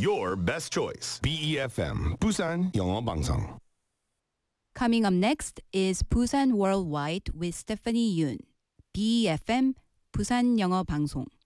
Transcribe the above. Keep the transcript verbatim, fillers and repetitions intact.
your best choice. B E F M 부산 영어 방송. Coming up next is Busan Worldwide with Stephanie Yoon. B E F M 부산 영어 방송.